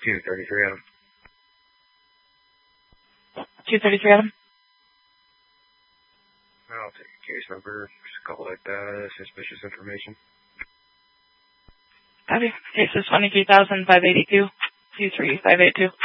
233 Adam. 233 Adam. I'll take a case number. Just call it suspicious information. Copy. Case is 23,582. 23582.